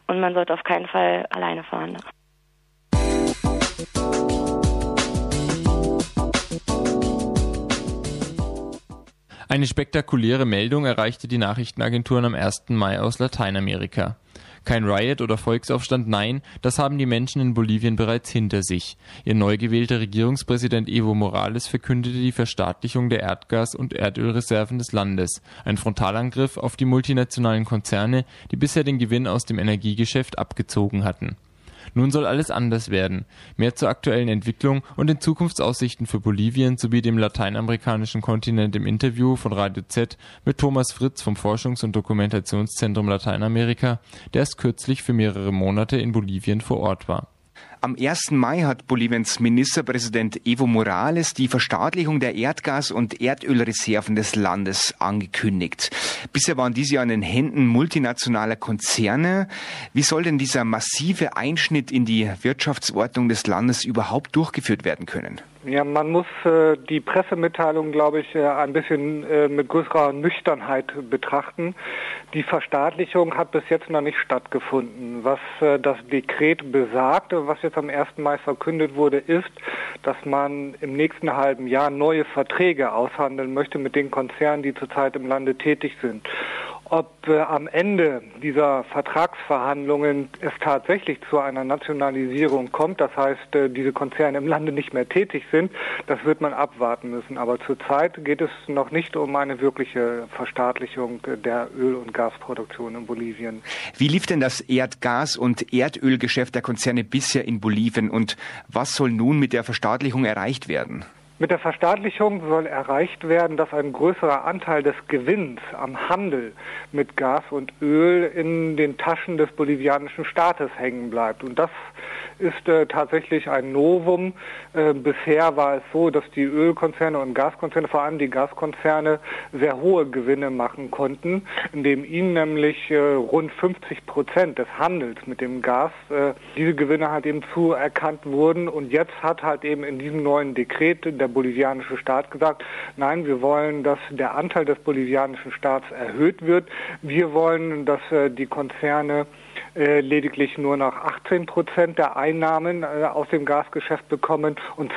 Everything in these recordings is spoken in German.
und man sollte auf keinen Fall alleine fahren. Eine spektakuläre Meldung erreichte die Nachrichtenagenturen am 1. Mai aus Lateinamerika. Kein Riot oder Volksaufstand, nein, das haben die Menschen in Bolivien bereits hinter sich. Ihr neu gewählter Regierungspräsident Evo Morales verkündete die Verstaatlichung der Erdgas- und Erdölreserven des Landes. Ein Frontalangriff auf die multinationalen Konzerne, die bisher den Gewinn aus dem Energiegeschäft abgezogen hatten. Nun soll alles anders werden. Mehr zur aktuellen Entwicklung und den Zukunftsaussichten für Bolivien sowie dem lateinamerikanischen Kontinent im Interview von Radio Z mit Thomas Fritz vom Forschungs- und Dokumentationszentrum Lateinamerika, der erst kürzlich für mehrere Monate in Bolivien vor Ort war. Am 1. Mai hat Boliviens Ministerpräsident Evo Morales die Verstaatlichung der Erdgas- und Erdölreserven des Landes angekündigt. Bisher waren diese ja in den Händen multinationaler Konzerne. Wie soll denn dieser massive Einschnitt in die Wirtschaftsordnung des Landes überhaupt durchgeführt werden können? Ja, man muss die Pressemitteilung, glaube ich, ein bisschen mit größerer Nüchternheit betrachten. Die Verstaatlichung hat bis jetzt noch nicht stattgefunden. Was das Dekret besagt, was jetzt am 1. Mai verkündet wurde, ist, dass man im nächsten halben Jahr neue Verträge aushandeln möchte mit den Konzernen, die zurzeit im Lande tätig sind. Ob am Ende dieser Vertragsverhandlungen es tatsächlich zu einer Nationalisierung kommt, das heißt, diese Konzerne im Lande nicht mehr tätig sind, das wird man abwarten müssen. Aber zurzeit geht es noch nicht um eine wirkliche Verstaatlichung der Öl- und Gasproduktion in Bolivien. Wie lief denn das Erdgas- und Erdölgeschäft der Konzerne bisher in Bolivien und was soll nun mit der Verstaatlichung erreicht werden? Mit der Verstaatlichung soll erreicht werden, dass ein größerer Anteil des Gewinns am Handel mit Gas und Öl in den Taschen des bolivianischen Staates hängen bleibt. Und das ist tatsächlich ein Novum. Bisher war es so, dass die Ölkonzerne und Gaskonzerne, vor allem die Gaskonzerne, sehr hohe Gewinne machen konnten, indem ihnen nämlich rund 50% des Handels mit dem Gas, diese Gewinne halt eben zuerkannt wurden. Und jetzt hat halt eben in diesem neuen Dekret der bolivianische Staat gesagt, nein, wir wollen, dass der Anteil des bolivianischen Staats erhöht wird. Wir wollen, dass die Konzerne lediglich nur noch 18% der Einnahmen aus dem Gasgeschäft bekommen und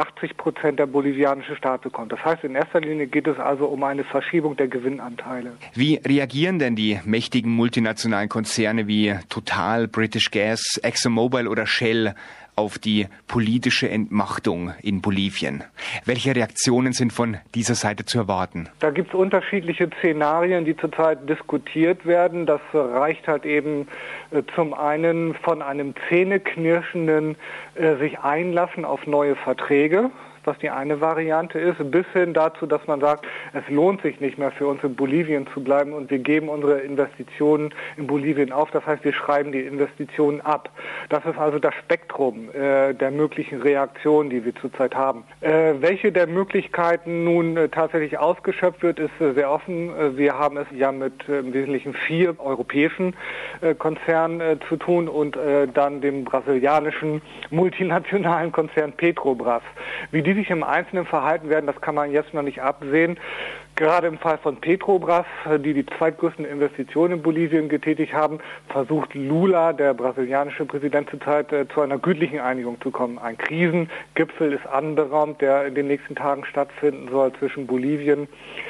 82% der bolivianische Staat bekommt. Das heißt, in erster Linie geht es also um eine Verschiebung der Gewinnanteile. Wie reagieren denn die mächtigen multinationalen Konzerne wie Total, British Gas, ExxonMobil oder Shell auf die politische Entmachtung in Bolivien? Welche Reaktionen sind von dieser Seite zu erwarten? Da gibt es unterschiedliche Szenarien, die zurzeit diskutiert werden. Das reicht halt eben zum einen von einem zähneknirschenden sich einlassen auf neue Verträge, was die eine Variante ist, bis hin dazu, dass man sagt, es lohnt sich nicht mehr für uns in Bolivien zu bleiben und wir geben unsere Investitionen in Bolivien auf. Das heißt, wir schreiben die Investitionen ab. Das ist also das Spektrum der möglichen Reaktionen, die wir zurzeit haben. Welche der Möglichkeiten nun tatsächlich ausgeschöpft wird, ist sehr offen. Wir haben es ja mit im Wesentlichen 4 europäischen Konzernen zu tun und dann dem brasilianischen multinationalen Konzern Petrobras. Wie die sich im Einzelnen verhalten werden, das kann man jetzt noch nicht absehen. Gerade im Fall von Petrobras, die zweitgrößten Investitionen in Bolivien getätigt haben, versucht Lula, der brasilianische Präsident zurzeit, zu einer gütlichen Einigung zu kommen. Ein Krisengipfel ist anberaumt, der in den nächsten Tagen stattfinden soll zwischen Bolivien,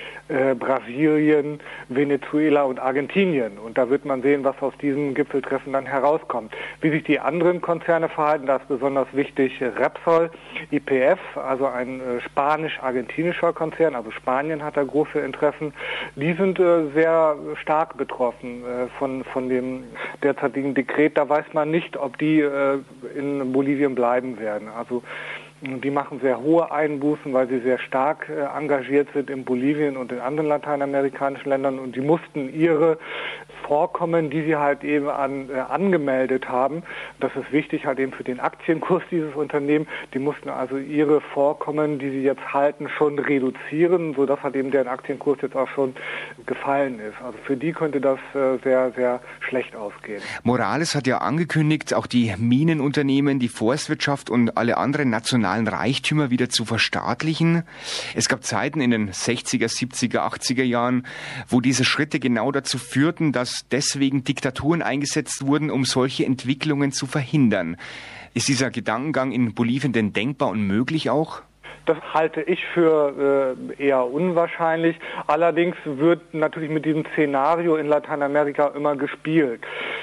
Brasilien, Venezuela und Argentinien. Und da wird man sehen, was aus diesem Gipfeltreffen dann herauskommt. Wie sich die anderen Konzerne verhalten, da ist besonders wichtig Repsol, YPF, also ein spanisch-argentinischer Konzern, also Spanien hat da große Interessen. Die sind sehr stark betroffen von dem derzeitigen Dekret. Da weiß man nicht, ob die in Bolivien bleiben werden. Also die machen sehr hohe Einbußen, weil sie sehr stark engagiert sind in Bolivien und in anderen lateinamerikanischen Ländern und die mussten ihre Vorkommen, die sie halt eben angemeldet haben, das ist wichtig halt eben für den Aktienkurs dieses Unternehmen, die mussten also ihre Vorkommen, die sie jetzt halten, schon reduzieren, sodass halt eben deren Aktienkurs jetzt auch schon gefallen ist. Also für die könnte das sehr, sehr schlecht ausgehen. Morales hat ja angekündigt, auch die Minenunternehmen, die Forstwirtschaft und alle anderen nationalen Reichtümer wieder zu verstaatlichen. Es gab Zeiten in den 60er, 70er, 80er Jahren, wo diese Schritte genau dazu führten, dass dass deswegen Diktaturen eingesetzt wurden, um solche Entwicklungen zu verhindern. Ist dieser Gedankengang in Bolivien denn denkbar und möglich auch? Das halte ich für eher unwahrscheinlich. Allerdings wird natürlich mit diesem Szenario in Lateinamerika immer gespielt.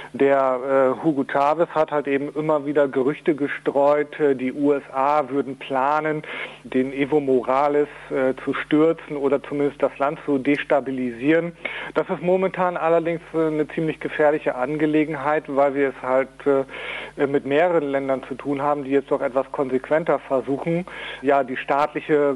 Der Hugo Chavez hat halt eben immer wieder Gerüchte gestreut, die USA würden planen, den Evo Morales zu stürzen oder zumindest das Land zu destabilisieren. Das ist momentan allerdings eine ziemlich gefährliche Angelegenheit, weil wir es halt mit mehreren Ländern zu tun haben, die jetzt doch etwas konsequenter versuchen, ja, die staatliche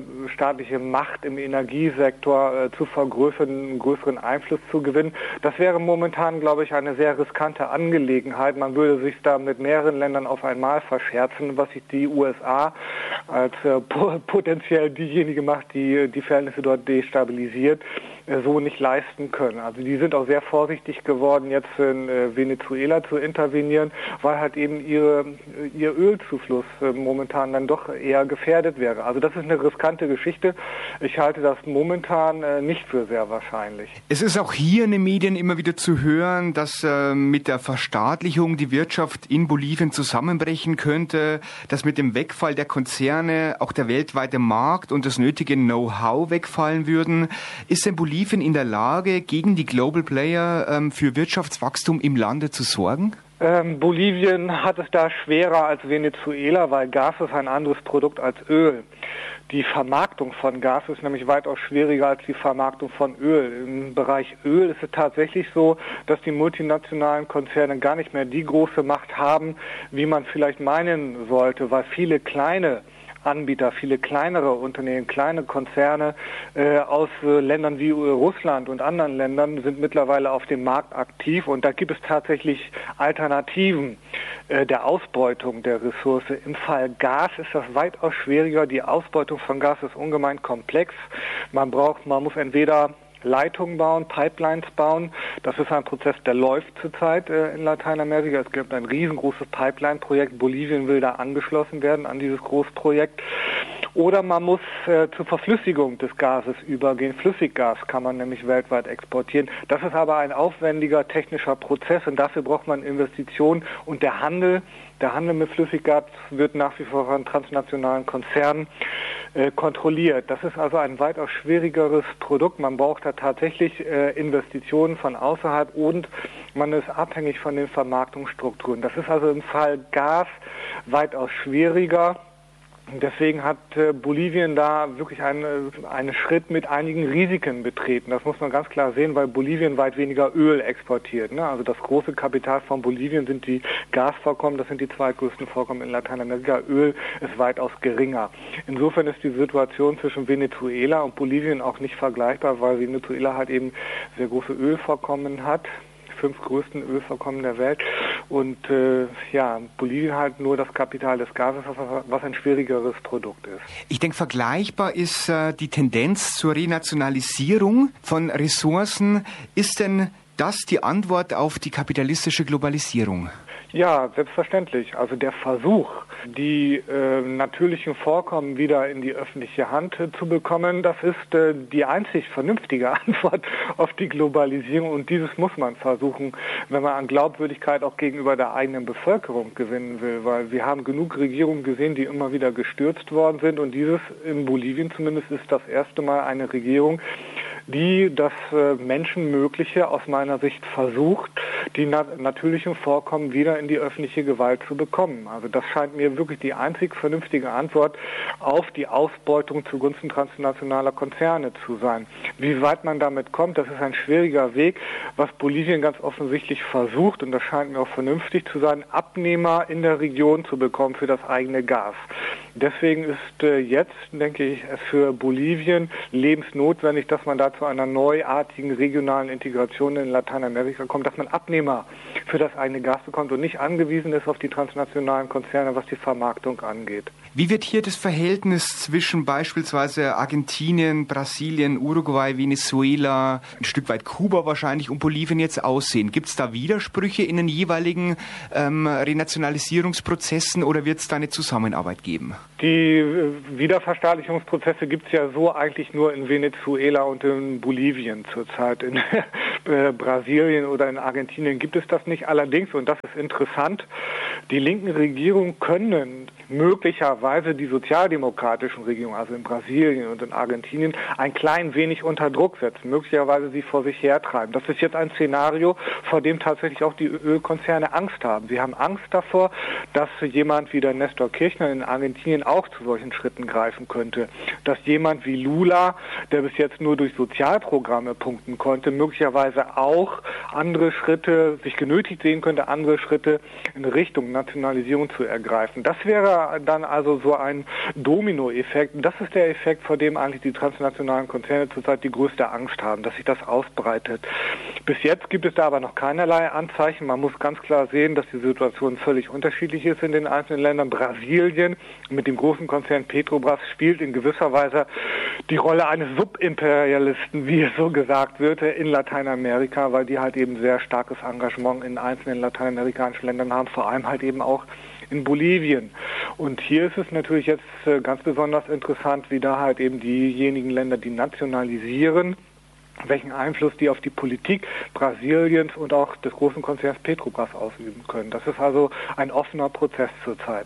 Macht im Energiesektor zu vergrößern, einen größeren Einfluss zu gewinnen. Das wäre momentan, glaube ich, eine sehr riskante Angelegenheit. Man würde sich da mit mehreren Ländern auf einmal verscherzen, was sich die USA als potenziell diejenige Macht, die die Verhältnisse dort destabilisiert, so nicht leisten können. Also die sind auch sehr vorsichtig geworden, jetzt in Venezuela zu intervenieren, weil halt eben ihr Ölzufluss momentan dann doch eher gefährdet wäre. Also das ist eine riskante Geschichte. Ich halte das momentan nicht für sehr wahrscheinlich. Es ist auch hier in den Medien immer wieder zu hören, dass mit der Verstaatlichung die Wirtschaft in Bolivien zusammenbrechen könnte, dass mit dem Wegfall der Konzerne auch der weltweite Markt und das nötige Know-how wegfallen würden. Ist denn Bolivien in der Lage, gegen die Global Player für Wirtschaftswachstum im Lande zu sorgen? Bolivien hat es da schwerer als Venezuela, weil Gas ist ein anderes Produkt als Öl. Die Vermarktung von Gas ist nämlich weitaus schwieriger als die Vermarktung von Öl. Im Bereich Öl ist es tatsächlich so, dass die multinationalen Konzerne gar nicht mehr die große Macht haben, wie man vielleicht meinen sollte, weil viele kleine Anbieter, viele kleinere Unternehmen, kleine Konzerne aus Ländern wie Russland und anderen Ländern sind mittlerweile auf dem Markt aktiv und da gibt es tatsächlich Alternativen der Ausbeutung der Ressource. Im Fall Gas ist das weitaus schwieriger. Die Ausbeutung von Gas ist ungemein komplex. Man muss entweder Leitungen bauen, Pipelines bauen. Das ist ein Prozess, der läuft zurzeit in Lateinamerika. Es gibt ein riesengroßes Pipeline-Projekt. Bolivien will da angeschlossen werden an dieses Großprojekt. Oder man muss zur Verflüssigung des Gases übergehen. Flüssiggas kann man nämlich weltweit exportieren. Das ist aber ein aufwendiger technischer Prozess und dafür braucht man Investitionen und der Handel mit Flüssiggas wird nach wie vor von transnationalen Konzernen kontrolliert. Das ist also ein weitaus schwierigeres Produkt. Man braucht da tatsächlich Investitionen von außerhalb und man ist abhängig von den Vermarktungsstrukturen. Das ist also im Fall Gas weitaus schwieriger. Deswegen hat Bolivien da wirklich einen Schritt mit einigen Risiken betreten. Das muss man ganz klar sehen, weil Bolivien weit weniger Öl exportiert. Ne? Also das große Kapital von Bolivien sind die Gasvorkommen, das sind die zweitgrößten Vorkommen in Lateinamerika. Öl ist weitaus geringer. Insofern ist die Situation zwischen Venezuela und Bolivien auch nicht vergleichbar, weil Venezuela halt eben sehr große Ölvorkommen hat. 5 größten Ölvorkommen der Welt und Bolivien halt nur das Kapital des Gases, was ein schwierigeres Produkt ist. Ich denke, vergleichbar ist die Tendenz zur Renationalisierung von Ressourcen. Ist denn das die Antwort auf die kapitalistische Globalisierung? Ja, selbstverständlich. Also der Versuch, die natürlichen Vorkommen wieder in die öffentliche Hand zu bekommen, das ist die einzig vernünftige Antwort auf die Globalisierung. Und dieses muss man versuchen, wenn man an Glaubwürdigkeit auch gegenüber der eigenen Bevölkerung gewinnen will. Weil wir haben genug Regierungen gesehen, die immer wieder gestürzt worden sind. Und dieses in Bolivien zumindest ist das erste Mal eine Regierung, die das Menschenmögliche aus meiner Sicht versucht, die natürlichen Vorkommen wieder in die öffentliche Gewalt zu bekommen. Also das scheint mir wirklich die einzig vernünftige Antwort auf die Ausbeutung zugunsten transnationaler Konzerne zu sein. Wie weit man damit kommt, das ist ein schwieriger Weg, was Bolivien ganz offensichtlich versucht, und das scheint mir auch vernünftig zu sein, Abnehmer in der Region zu bekommen für das eigene Gas. Deswegen ist jetzt, denke ich, es für Bolivien lebensnotwendig, dass man da zu einer neuartigen regionalen Integration in Lateinamerika kommt, dass man Abnehmer für das eigene Gas bekommt und nicht angewiesen ist auf die transnationalen Konzerne, was die Vermarktung angeht. Wie wird hier das Verhältnis zwischen beispielsweise Argentinien, Brasilien, Uruguay, Venezuela, ein Stück weit Kuba wahrscheinlich und Bolivien jetzt aussehen? Gibt es da Widersprüche in den jeweiligen Renationalisierungsprozessen oder wird es da eine Zusammenarbeit geben? Die Wiederverstaatlichungsprozesse gibt es ja so eigentlich nur in Venezuela und in Bolivien zurzeit. In Brasilien oder in Argentinien gibt es das nicht. Allerdings, und das ist interessant, die linken Regierungen können möglicherweise die sozialdemokratischen Regierungen, also in Brasilien und in Argentinien, ein klein wenig unter Druck setzen, möglicherweise sie vor sich hertreiben. Das ist jetzt ein Szenario, vor dem tatsächlich auch die Ölkonzerne Angst haben. Sie haben Angst davor, dass jemand wie der Néstor Kirchner in Argentinien auch zu solchen Schritten greifen könnte. Dass jemand wie Lula, der bis jetzt nur durch Sozialprogramme punkten konnte, möglicherweise auch andere Schritte, sich genötigt sehen könnte, andere Schritte in Richtung Nationalisierung zu ergreifen. Das wäre dann also so ein Dominoeffekt. Und das ist der Effekt, vor dem eigentlich die transnationalen Konzerne zurzeit die größte Angst haben, dass sich das ausbreitet. Bis jetzt gibt es da aber noch keinerlei Anzeichen. Man muss ganz klar sehen, dass die Situation völlig unterschiedlich ist in den einzelnen Ländern. Brasilien mit dem großen Konzern Petrobras spielt in gewisser Weise die Rolle eines Subimperialisten, wie es so gesagt wird, in Lateinamerika, weil die halt eben sehr starkes Engagement in einzelnen lateinamerikanischen Ländern haben, vor allem halt eben auch in Bolivien. Und hier ist es natürlich jetzt ganz besonders interessant, wie da halt eben diejenigen Länder, die nationalisieren, welchen Einfluss die auf die Politik Brasiliens und auch des großen Konzerns Petrobras ausüben können. Das ist also ein offener Prozess zurzeit.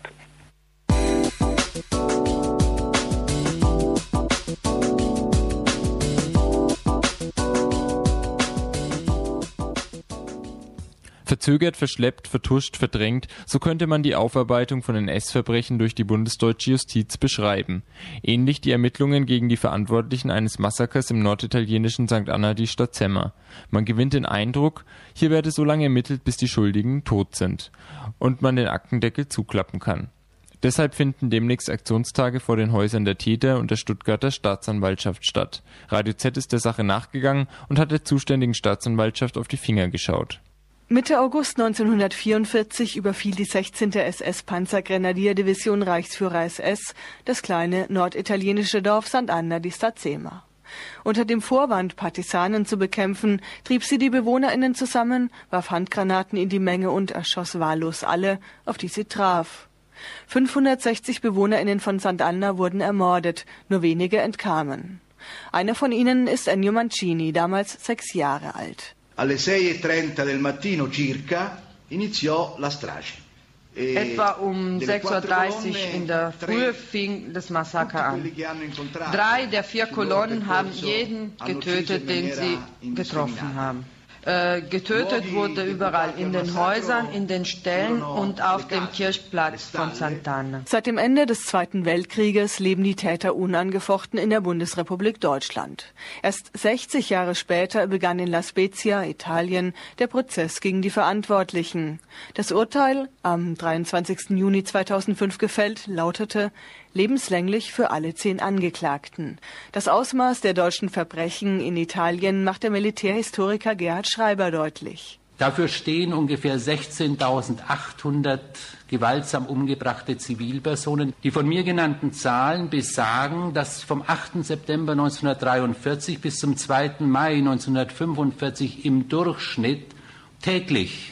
Verzögert, verschleppt, vertuscht, verdrängt, so könnte man die Aufarbeitung von NS-Verbrechen durch die bundesdeutsche Justiz beschreiben. Ähnlich die Ermittlungen gegen die Verantwortlichen eines Massakers im norditalienischen St. Anna di Stazzema. Man gewinnt den Eindruck, hier werde so lange ermittelt, bis die Schuldigen tot sind und man den Aktendeckel zuklappen kann. Deshalb finden demnächst Aktionstage vor den Häusern der Täter und der Stuttgarter Staatsanwaltschaft statt. Radio Z ist der Sache nachgegangen und hat der zuständigen Staatsanwaltschaft auf die Finger geschaut. Mitte August 1944 überfiel die 16. SS-Panzergrenadierdivision Reichsführer SS das kleine norditalienische Dorf St. Anna di Stazzema. Unter dem Vorwand, Partisanen zu bekämpfen, trieb sie die BewohnerInnen zusammen, warf Handgranaten in die Menge und erschoss wahllos alle, auf die sie traf. 560 BewohnerInnen von St. Anna wurden ermordet, nur wenige entkamen. Einer von ihnen ist Ennio Mancini, damals 6 Jahre alt. Alle 6:30 del mattino circa iniziò la strage. Etwa um 6:30 Uhr in der Früh fing das Massaker an. 3 der 4 Kolonnen haben jeden getötet, den sie getroffen haben. Getötet wurde überall, in den Häusern, in den Ställen und auf dem Kirchplatz von Sant'Anna. Seit dem Ende des Zweiten Weltkrieges leben die Täter unangefochten in der Bundesrepublik Deutschland. Erst 60 Jahre später begann in La Spezia, Italien, der Prozess gegen die Verantwortlichen. Das Urteil, am 23. Juni 2005 gefällt, lautete: lebenslänglich für alle 10 Angeklagten. Das Ausmaß der deutschen Verbrechen in Italien macht der Militärhistoriker Gerhard Schreiber deutlich. Dafür stehen ungefähr 16.800 gewaltsam umgebrachte Zivilpersonen. Die von mir genannten Zahlen besagen, dass vom 8. September 1943 bis zum 2. Mai 1945 im Durchschnitt täglich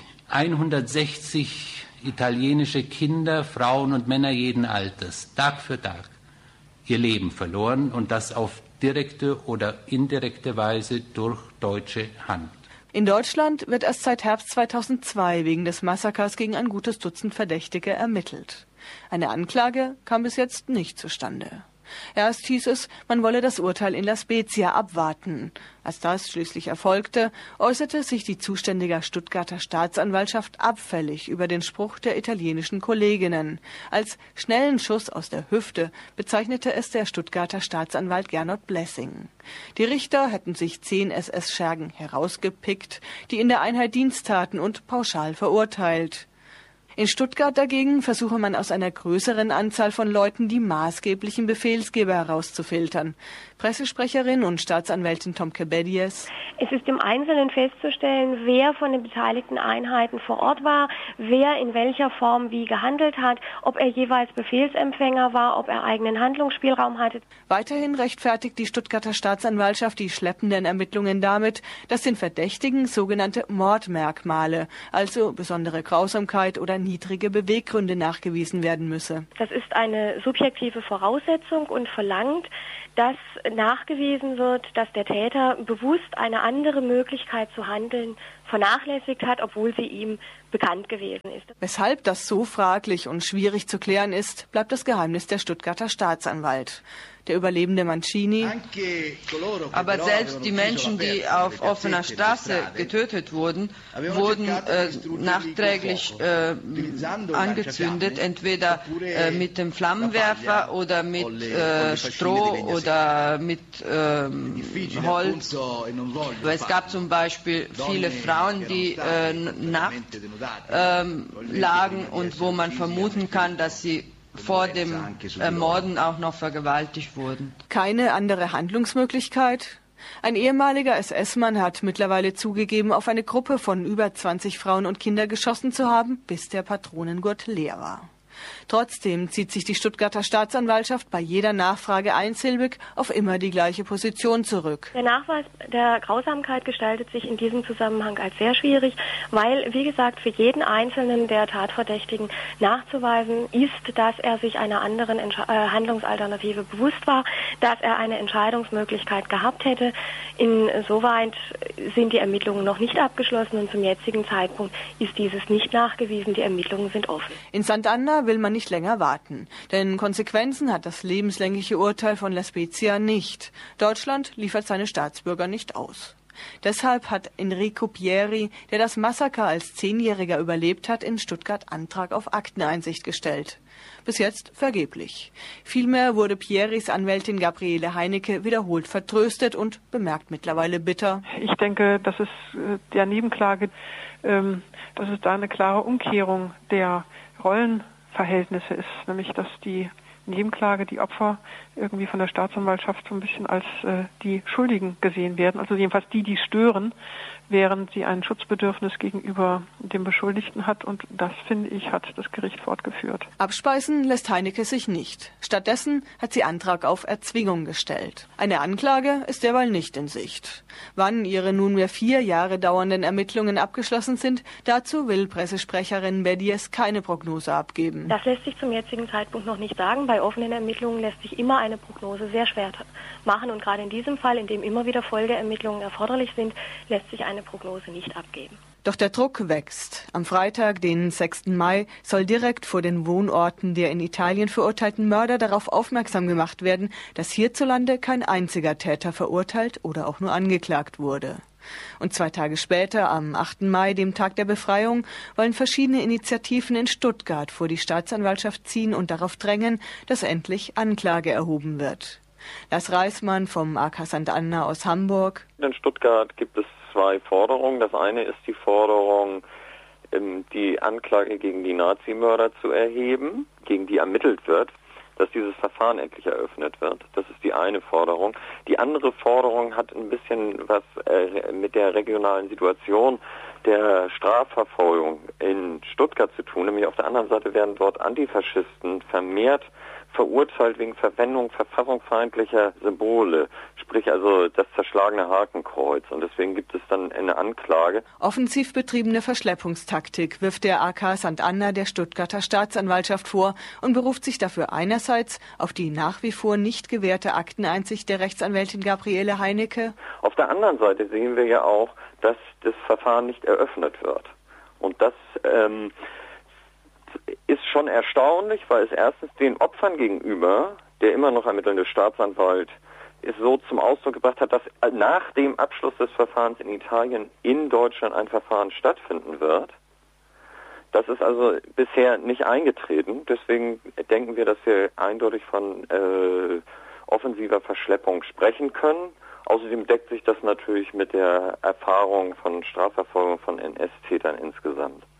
160 italienische Kinder, Frauen und Männer jeden Alters, Tag für Tag, ihr Leben verloren, und das auf direkte oder indirekte Weise durch deutsche Hand. In Deutschland wird erst seit Herbst 2002 wegen des Massakers gegen ein gutes Dutzend Verdächtige ermittelt. Eine Anklage kam bis jetzt nicht zustande. Erst hieß es, man wolle das Urteil in La Spezia abwarten. Als das schließlich erfolgte, äußerte sich die zuständige Stuttgarter Staatsanwaltschaft abfällig über den Spruch der italienischen Kolleginnen. Als schnellen Schuss aus der Hüfte bezeichnete es der Stuttgarter Staatsanwalt Gernot Blessing. Die Richter hätten sich 10 SS-Schergen herausgepickt, die in der Einheit Dienst taten, und pauschal verurteilt. In Stuttgart dagegen versuche man aus einer größeren Anzahl von Leuten die maßgeblichen Befehlsgeber herauszufiltern. Pressesprecherin und Staatsanwältin Tomke Bedies: Es ist im Einzelnen festzustellen, wer von den beteiligten Einheiten vor Ort war, wer in welcher Form wie gehandelt hat, ob er jeweils Befehlsempfänger war, ob er eigenen Handlungsspielraum hatte. Weiterhin rechtfertigt die Stuttgarter Staatsanwaltschaft die schleppenden Ermittlungen damit, dass den Verdächtigen sogenannte Mordmerkmale, also besondere Grausamkeit oder niedrige Beweggründe nachgewiesen werden müsse. Das ist eine subjektive Voraussetzung und verlangt, dass nachgewiesen wird, dass der Täter bewusst eine andere Möglichkeit zu handeln vernachlässigt hat, obwohl sie ihm bekannt gewesen ist. Weshalb das so fraglich und schwierig zu klären ist, bleibt das Geheimnis der Stuttgarter Staatsanwalt. Der Überlebende Mancini. Aber selbst die Menschen, die auf offener Straße getötet wurden, wurden nachträglich angezündet, entweder mit dem Flammenwerfer oder mit Stroh oder mit Holz. Es gab zum Beispiel viele Frauen, die nackt lagen und wo man vermuten kann, dass sie vor dem Ermorden auch noch vergewaltigt wurden. Keine andere Handlungsmöglichkeit? Ein ehemaliger SS-Mann hat mittlerweile zugegeben, auf eine Gruppe von über 20 Frauen und Kinder geschossen zu haben, bis der Patronengurt leer war. Trotzdem zieht sich die Stuttgarter Staatsanwaltschaft bei jeder Nachfrage einsilbig auf immer die gleiche Position zurück. Der Nachweis der Grausamkeit gestaltet sich in diesem Zusammenhang als sehr schwierig, weil, wie gesagt, für jeden Einzelnen der Tatverdächtigen nachzuweisen ist, dass er sich einer anderen Handlungsalternative bewusst war, dass er eine Entscheidungsmöglichkeit gehabt hätte. Insoweit sind die Ermittlungen noch nicht abgeschlossen und zum jetzigen Zeitpunkt ist dieses nicht nachgewiesen. Die Ermittlungen sind offen. In St. Anna will man nicht länger warten, denn Konsequenzen hat das lebenslängliche Urteil von La Spezia nicht. Deutschland liefert seine Staatsbürger nicht aus. Deshalb hat Enrico Pieri, der das Massaker als 10-Jähriger überlebt hat, in Stuttgart Antrag auf Akteneinsicht gestellt. Bis jetzt vergeblich. Vielmehr wurde Pieris Anwältin Gabriele Heinecke wiederholt vertröstet und bemerkt mittlerweile bitter. Ich denke, dass es der Nebenklage, dass es da eine klare Umkehrung der Rollenverhältnisse ist, nämlich dass die Nebenklage, die Opfer irgendwie von der Staatsanwaltschaft so ein bisschen als die Schuldigen gesehen werden, also jedenfalls die stören, während sie ein Schutzbedürfnis gegenüber dem Beschuldigten hat, und das, finde ich, hat das Gericht fortgeführt. Abspeisen lässt Heinecke sich nicht. Stattdessen hat sie Antrag auf Erzwingung gestellt. Eine Anklage ist derweil nicht in Sicht. Wann ihre nunmehr 4 Jahre dauernden Ermittlungen abgeschlossen sind, dazu will Pressesprecherin Bedies keine Prognose abgeben. Das lässt sich zum jetzigen Zeitpunkt noch nicht sagen. Bei offenen Ermittlungen lässt sich immer eine Prognose sehr schwer machen, und gerade in diesem Fall, in dem immer wieder Folgeermittlungen erforderlich sind, lässt sich eine Prognose nicht abgeben. Doch der Druck wächst. Am Freitag, den 6. Mai, soll direkt vor den Wohnorten der in Italien verurteilten Mörder darauf aufmerksam gemacht werden, dass hierzulande kein einziger Täter verurteilt oder auch nur angeklagt wurde. Und 2 Tage später, am 8. Mai, dem Tag der Befreiung, wollen verschiedene Initiativen in Stuttgart vor die Staatsanwaltschaft ziehen und darauf drängen, dass endlich Anklage erhoben wird. Lars Reismann vom AK St. Anna aus Hamburg. In Stuttgart gibt es 2 Forderungen. Das eine ist die Forderung, die Anklage gegen die Nazimörder zu erheben, gegen die ermittelt wird, dass dieses Verfahren endlich eröffnet wird. Das ist die eine Forderung. Die andere Forderung hat ein bisschen was mit der regionalen Situation der Strafverfolgung in Stuttgart zu tun. Nämlich auf der anderen Seite werden dort Antifaschisten vermehrt verurteilt wegen Verwendung verfassungsfeindlicher Symbole, sprich also das zerschlagene Hakenkreuz. Und deswegen gibt es dann eine Anklage. Offensiv betriebene Verschleppungstaktik wirft der AK St. Anna der Stuttgarter Staatsanwaltschaft vor und beruft sich dafür einerseits auf die nach wie vor nicht gewährte Akteneinsicht der Rechtsanwältin Gabriele Heinecke. Auf der anderen Seite sehen wir ja auch, dass das Verfahren nicht eröffnet wird. Und das ist schon erstaunlich, weil es erstens den Opfern gegenüber, der immer noch ermittelnde Staatsanwalt, es so zum Ausdruck gebracht hat, dass nach dem Abschluss des Verfahrens in Italien in Deutschland ein Verfahren stattfinden wird. Das ist also bisher nicht eingetreten. Deswegen denken wir, dass wir eindeutig von offensiver Verschleppung sprechen können. Außerdem deckt sich das natürlich mit der Erfahrung von Strafverfolgung von NS-Tätern insgesamt.